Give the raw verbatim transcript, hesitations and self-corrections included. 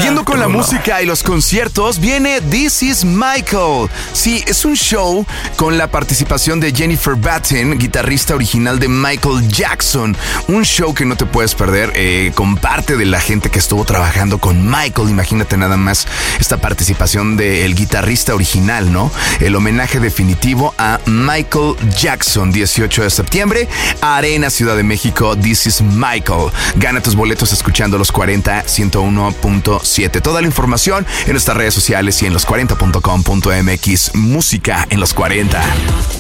Siguiendo con la música y los conciertos, viene This Is Michael. Sí, es un show con la participación de Jennifer Batten, guitarrista original de Michael Jackson. Un show que no te puedes perder, eh, con parte de la gente que estuvo trabajando con Michael. Imagínate nada más esta participación del guitarrista original, ¿no? El homenaje definitivo a Michael Jackson, dieciocho de septiembre, Arena, Ciudad de México. This Is Michael. Gana tus boletos escuchando Los cuarenta ciento uno punto siete. Toda la información en nuestras redes sociales y en los cuarenta punto com punto m x. Música en Los cuarenta.